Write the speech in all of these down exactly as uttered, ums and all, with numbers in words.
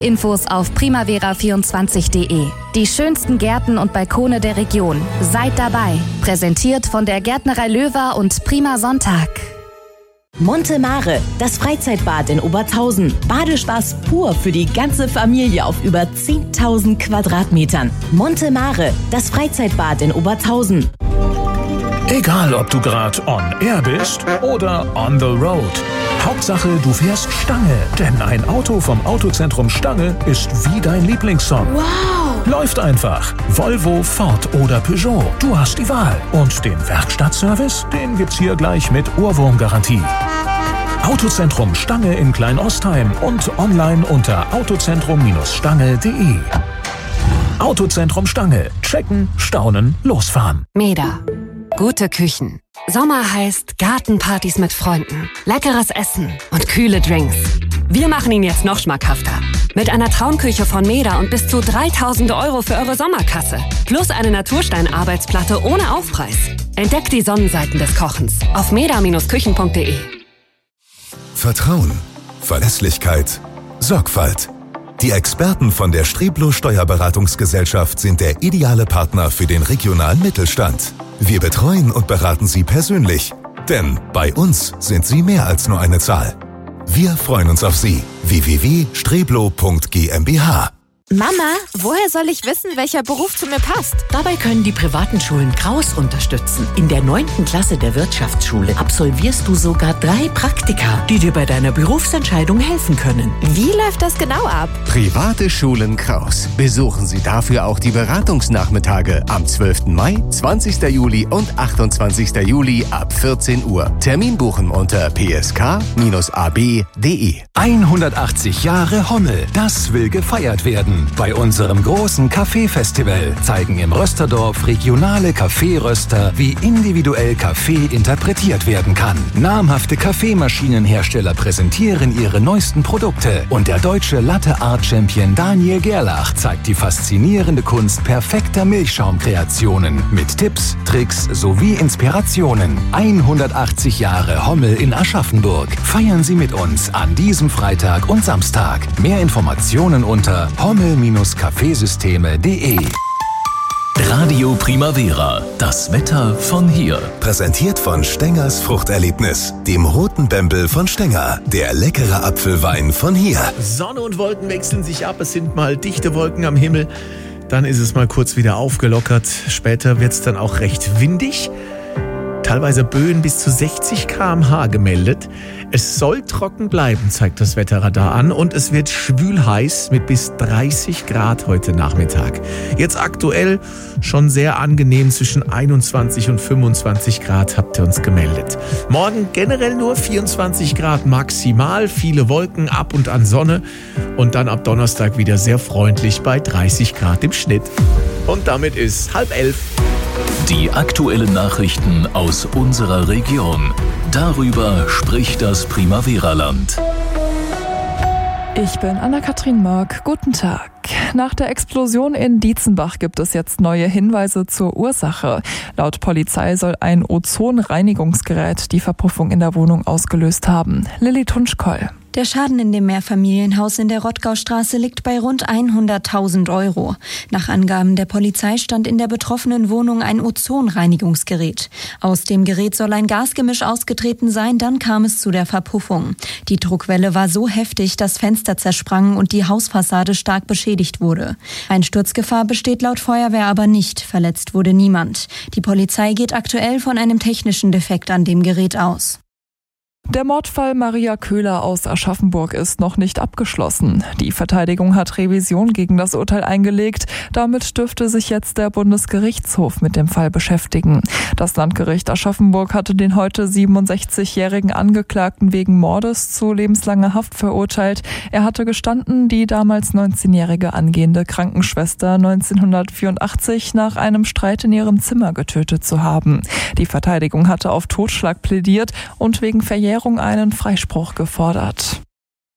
Infos auf primavera vierundzwanzig punkt de. Die schönsten Gärten und Balkone der Region. Seid dabei. Präsentiert von der Gärtnerei Löwer und Prima Sonntag. Monte Mare, das Freizeitbad in Obertshausen. Badespaß pur für die ganze Familie auf über zehntausend Quadratmetern. Monte Mare, das Freizeitbad in Obertshausen. Egal, ob du gerade on air bist oder on the road. Hauptsache, du fährst Stange. Denn ein Auto vom Autozentrum Stange ist wie dein Lieblingssong. Wow! Läuft einfach. Volvo, Ford oder Peugeot. Du hast die Wahl. Und den Werkstattservice, den gibt's hier gleich mit Ohrwurmgarantie. Autozentrum Stange in Kleinostheim und online unter autozentrum Stange punkt de. Autozentrum Stange. Checken, staunen, losfahren. Meda. Gute Küchen. Sommer heißt Gartenpartys mit Freunden, leckeres Essen und kühle Drinks. Wir machen ihn jetzt noch schmackhafter. Mit einer Traumküche von Meda und bis zu dreitausend Euro für eure Sommerkasse. Plus eine Naturstein-Arbeitsplatte ohne Aufpreis. Entdeckt die Sonnenseiten des Kochens auf meda Küchen punkt de. Vertrauen, Verlässlichkeit, Sorgfalt. Die Experten von der Streblo Steuerberatungsgesellschaft sind der ideale Partner für den regionalen Mittelstand. Wir betreuen und beraten Sie persönlich, denn bei uns sind Sie mehr als nur eine Zahl. Wir freuen uns auf Sie. w w w punkt streblo punkt gmbh. Mama, woher soll ich wissen, welcher Beruf zu mir passt? Dabei können die privaten Schulen Kraus unterstützen. In der neunten Klasse der Wirtschaftsschule absolvierst du sogar drei Praktika, die dir bei deiner Berufsentscheidung helfen können. Wie läuft das genau ab? Private Schulen Kraus. Besuchen Sie dafür auch die Beratungsnachmittage am zwölften Mai, zwanzigsten Juli und achtundzwanzigsten Juli ab vierzehn Uhr. Termin buchen unter p s k a b punkt de. hundertachtzig Jahre Hommel, das will gefeiert werden. Bei unserem großen Kaffeefestival zeigen im Rösterdorf regionale Kaffeeröster, wie individuell Kaffee interpretiert werden kann. Namhafte Kaffeemaschinenhersteller präsentieren ihre neuesten Produkte und der deutsche Latte-Art-Champion Daniel Gerlach zeigt die faszinierende Kunst perfekter Milchschaumkreationen mit Tipps, Tricks sowie Inspirationen. hundertachtzig Jahre Hommel in Aschaffenburg. Feiern Sie mit uns an diesem Freitag und Samstag. Mehr Informationen unter hommel Kaffeesysteme punkt de. Radio Primavera, das Wetter von hier. Präsentiert von Stengers Fruchterlebnis, dem roten Bembel von Stenger, der leckere Apfelwein von hier. Sonne und Wolken wechseln sich ab, es sind mal dichte Wolken am Himmel, dann ist es mal kurz wieder aufgelockert, später wird es dann auch recht windig. Teilweise Böen bis zu sechzig Kilometer pro Stunde gemeldet. Es soll trocken bleiben, zeigt das Wetterradar an. Und es wird schwül heiß mit bis dreißig Grad heute Nachmittag. Jetzt aktuell schon sehr angenehm zwischen einundzwanzig und fünfundzwanzig Grad habt ihr uns gemeldet. Morgen generell nur vierundzwanzig Grad maximal, viele Wolken, ab und an Sonne. Und dann ab Donnerstag wieder sehr freundlich bei dreißig Grad im Schnitt. Und damit ist halb elf. Die aktuellen Nachrichten aus unserer Region. Darüber spricht das Primavera-Land. Ich bin Anna-Kathrin Mock. Guten Tag. Nach der Explosion in Dietzenbach gibt es jetzt neue Hinweise zur Ursache. Laut Polizei soll ein Ozonreinigungsgerät die Verpuffung in der Wohnung ausgelöst haben. Lilly Tunschkoll. Der Schaden in dem Mehrfamilienhaus in der Rottgaustraße liegt bei rund hunderttausend Euro. Nach Angaben der Polizei stand in der betroffenen Wohnung ein Ozonreinigungsgerät. Aus dem Gerät soll ein Gasgemisch ausgetreten sein, dann kam es zu der Verpuffung. Die Druckwelle war so heftig, dass Fenster zersprangen und die Hausfassade stark beschädigt wurde. Einsturzgefahr besteht laut Feuerwehr aber nicht, verletzt wurde niemand. Die Polizei geht aktuell von einem technischen Defekt an dem Gerät aus. Der Mordfall Maria Köhler aus Aschaffenburg ist noch nicht abgeschlossen. Die Verteidigung hat Revision gegen das Urteil eingelegt. Damit dürfte sich jetzt der Bundesgerichtshof mit dem Fall beschäftigen. Das Landgericht Aschaffenburg hatte den heute siebenundsechzigjährigen Angeklagten wegen Mordes zu lebenslanger Haft verurteilt. Er hatte gestanden, die damals neunzehnjährige angehende Krankenschwester neunzehnhundertvierundachtzig nach einem Streit in ihrem Zimmer getötet zu haben. Die Verteidigung hatte auf Totschlag plädiert und wegen Verjährung einen Freispruch gefordert.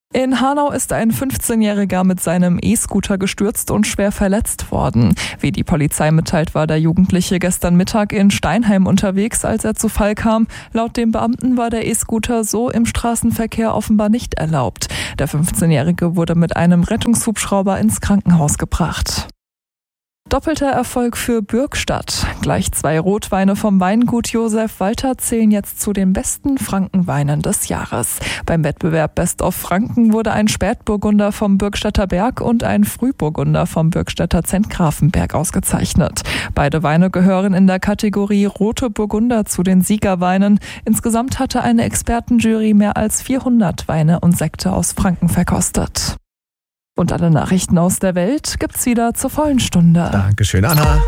In Hanau ist ein fünfzehnjähriger mit seinem E-Scooter gestürzt und schwer verletzt worden. Wie die Polizei mitteilt, war der Jugendliche gestern Mittag in Steinheim unterwegs, als er zu Fall kam. Laut dem Beamten war der E-Scooter so im Straßenverkehr offenbar nicht erlaubt. Der fünfzehnjährige wurde mit einem Rettungshubschrauber ins Krankenhaus gebracht. Doppelter Erfolg für Bürgstadt. Gleich zwei Rotweine vom Weingut Josef Walter zählen jetzt zu den besten Frankenweinen des Jahres. Beim Wettbewerb Best of Franken wurde ein Spätburgunder vom Bürgstadter Berg und ein Frühburgunder vom Bürgstadter Zentgrafenberg ausgezeichnet. Beide Weine gehören in der Kategorie Rote Burgunder zu den Siegerweinen. Insgesamt hatte eine Expertenjury mehr als vierhundert Weine und Sekte aus Franken verkostet. Und alle Nachrichten aus der Welt gibt's wieder zur vollen Stunde. Dankeschön, Anna.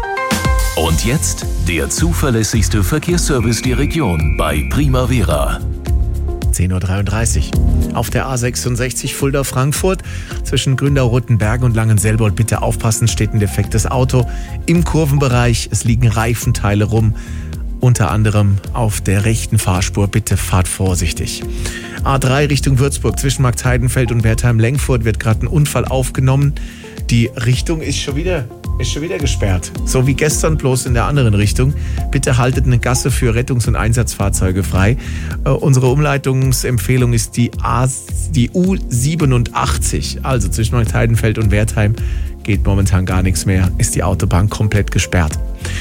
Und jetzt der zuverlässigste Verkehrsservice der Region bei Primavera. zehn Uhr dreiunddreißig. Auf der A sechsundsechzig Fulda-Frankfurt zwischen Gründau-Rottenberg und Langenselbold. Bitte aufpassen, steht ein defektes Auto im Kurvenbereich. Es liegen Reifenteile rum. Unter anderem auf der rechten Fahrspur. Bitte fahrt vorsichtig. A drei Richtung Würzburg zwischen Marktheidenfeld und Wertheim-Lengfurt wird gerade ein Unfall aufgenommen. Die Richtung ist schon wieder, ist schon wieder gesperrt. So wie gestern, bloß in der anderen Richtung. Bitte haltet eine Gasse für Rettungs- und Einsatzfahrzeuge frei. Äh, unsere Umleitungsempfehlung ist die, A, die U siebenundachtzig. Also zwischen Marktheidenfeld und Wertheim geht momentan gar nichts mehr. Ist die Autobahn komplett gesperrt.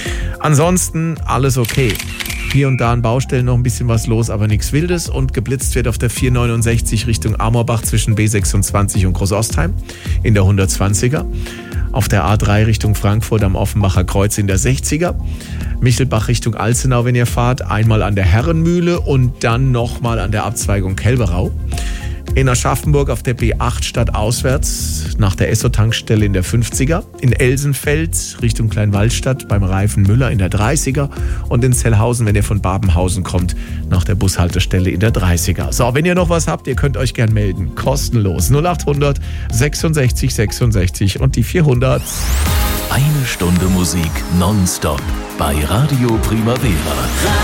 Ansonsten alles okay. Hier und da an Baustellen noch ein bisschen was los, aber nichts Wildes. Und geblitzt wird auf der vierhundertneunundsechzig Richtung Amorbach zwischen B sechsundzwanzig und Großostheim in der hundertzwanziger. Auf der A drei Richtung Frankfurt am Offenbacher Kreuz in der sechziger. Michelbach Richtung Alzenau, wenn ihr fahrt, einmal an der Herrenmühle und dann nochmal an der Abzweigung Kelberau. In Aschaffenburg auf der B acht stadtauswärts nach der Esso-Tankstelle in der fünfziger. In Elsenfeld Richtung Kleinwallstadt beim Reifen Müller in der dreißiger. Und in Zellhausen, wenn ihr von Babenhausen kommt, nach der Bushaltestelle in der dreißiger. So, wenn ihr noch was habt, ihr könnt euch gern melden. Kostenlos. null achthundert sechsundsechzig sechsundsechzig und die vierhundert. Eine Stunde Musik nonstop bei Radio Primavera.